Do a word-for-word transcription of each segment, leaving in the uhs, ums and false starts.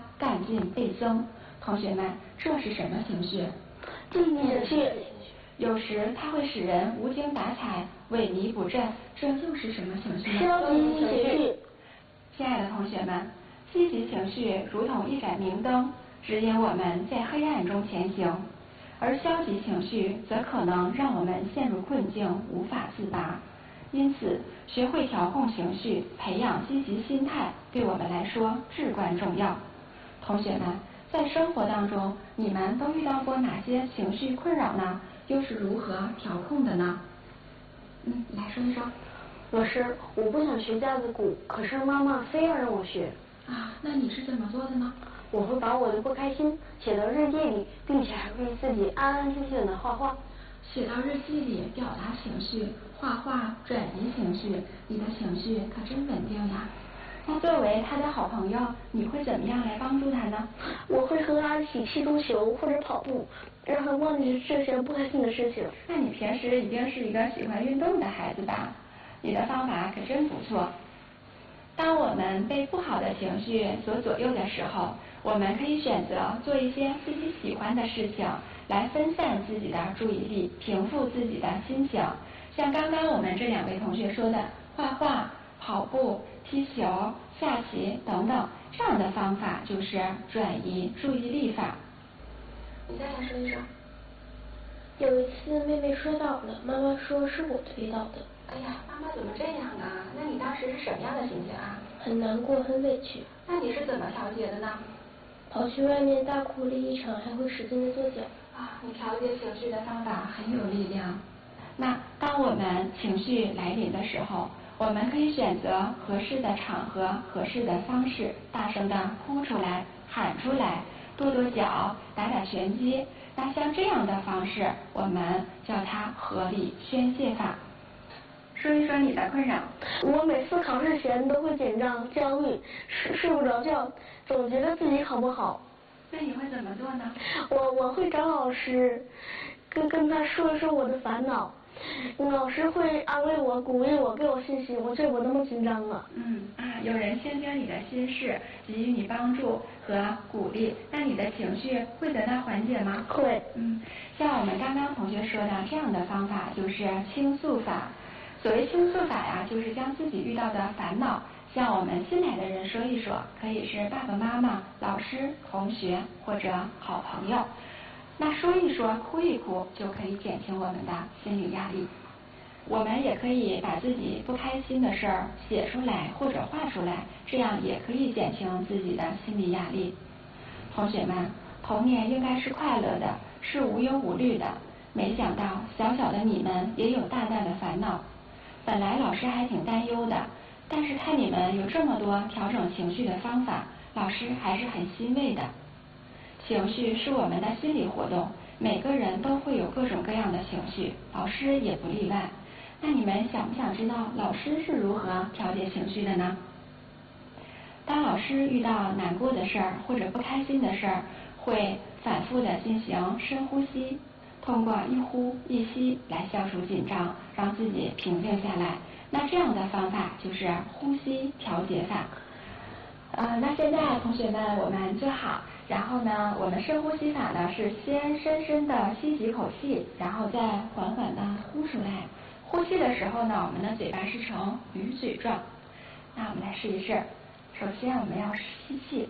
干劲倍增。同学们，这是什么情绪？ 正面情绪。 有时它会使人无精打采、萎靡不振，这又是什么情绪呢？ 消极情绪。 亲爱的同学们，积极情绪如同一盏明灯，指引我们在黑暗中前行，而消极情绪则可能让我们陷入困境，无法自拔。因此，学会调控情绪，培养积极心态，对我们来说至关重要。同学们，在生活当中，你们都遇到过哪些情绪困扰呢？又是如何调控的呢？嗯，你来说一说。 老师，我不想学架子鼓，可是妈妈非要让我学。 啊，那你是怎么做的呢？ 我会把我的不开心写到日记里，并且还会自己安安静静的画画。 写到日记里表达情绪，画画转移情绪，你的情绪可真稳定呀。那作为他的好朋友，你会怎么样来帮助他呢？ 我会和他一起踢足球或者跑步，让他忘记这些不开心的事情。 那你平时一定是一个喜欢运动的孩子吧？你的方法可真不错。当我们被不好的情绪所左右的时候，我们可以选择做一些自己喜欢的事情，来分散自己的注意力，平复自己的心情。像刚刚我们这两位同学说的，画画、跑步、踢球、下棋等等，这样的方法就是转移注意力法。你再来说一说。 有一次妹妹摔倒了，妈妈说是我推倒的。 哎呀，妈妈怎么这样啊？那你当时是什么样的心情啊？ 很难过，很委屈。 那你是怎么调节的呢？ 跑去外面大哭了一场，还会使劲的跺脚。 啊，你调节情绪的方法很有力量。那当我们情绪来临的时候，我们可以选择合适的场合、合适的方式，大声的哭出来、喊出来、跺跺脚、打打拳击。那像这样的方式，我们叫它合理宣泄法。说一说你的困扰。 我每次考试前都会紧张、焦虑，睡睡不着觉，总觉得自己考不好。 那你会怎么做呢？ 我我会找老师，跟跟他说一说我的烦恼，老师会安慰我、鼓励我，给我信心，我就不那么紧张了。 嗯啊，有人倾听你的心事，给予你帮助和鼓励，那你的情绪会得到缓解吗？ 会。 嗯，像我们刚刚同学说的，这样的方法就是倾诉法。所谓倾诉法呀，就是将自己遇到的烦恼向我们新来的人说一说，可以是爸爸妈妈、老师、同学或者好朋友。那说一说、哭一哭，就可以减轻我们的心理压力。我们也可以把自己不开心的事儿写出来或者画出来，这样也可以减轻自己的心理压力。同学们，童年应该是快乐的，是无忧无虑的。没想到小小的你们也有大大的烦恼。本来老师还挺担忧的，但是看你们有这么多调整情绪的方法，老师还是很欣慰的。情绪是我们的心理活动，每个人都会有各种各样的情绪，老师也不例外。那你们想不想知道老师是如何调节情绪的呢？当老师遇到难过的事儿或者不开心的事儿，会反复的进行深呼吸，通过一呼一吸来消除紧张，让自己平静下来。那这样的方法就是呼吸调节法。呃，那现在同学们我们坐好，然后呢，我们深呼吸法呢是先深深的吸几口气，然后再缓缓的呼出来。呼气的时候呢，我们的嘴巴是呈鱼嘴状。那我们来试一试。首先我们要吸气，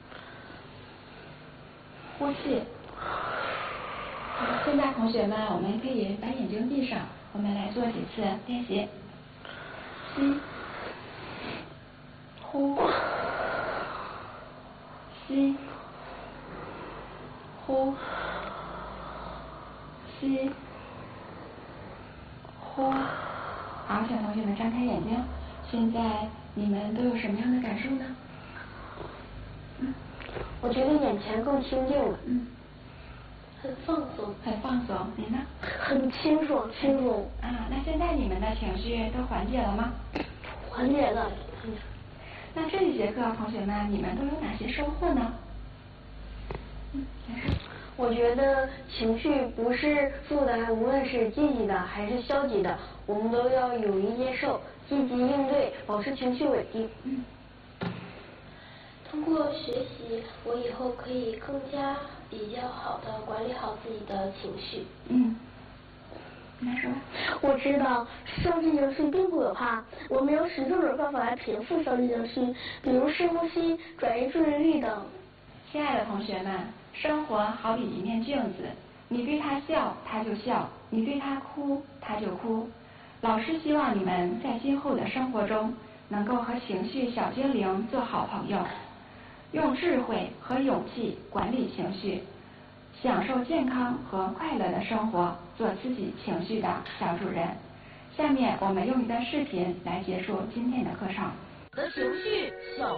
呼气。好，现在同学们，我们可以把眼睛闭上，我们来做几次练习。吸，呼，吸，呼，吸，呼。好，小同学们张开眼睛。现在你们都有什么样的感受呢？ 嗯，我觉得眼前更清静了。 嗯。 很放松， 很放松。你呢？ 很清爽，轻松。 啊，那现在你们的情绪都缓解了吗？ 缓解了。 嗯。那这一节课，同学们，你们都有哪些收获呢？嗯，来说。 我觉得情绪不是负担，无论是积极的还是消极的，我们都要勇于接受，积极应对，保持情绪稳定。 嗯。 通过学习，我以后可以更加比较好的管理好自己的情绪。 嗯，你来说。 我知道消极情绪并不可怕，我们有许多种方法来平复消极情绪，比如深呼吸、转移注意力等。 亲爱的同学们，生活好比一面镜子，你对它笑，它就笑；你对它哭，它就哭。老师希望你们在今后的生活中，能够和情绪小精灵做好朋友，用智慧和勇气管理情绪，享受健康和快乐的生活，做自己情绪的小主人。下面我们用一段视频来结束今天的课程。 的情绪小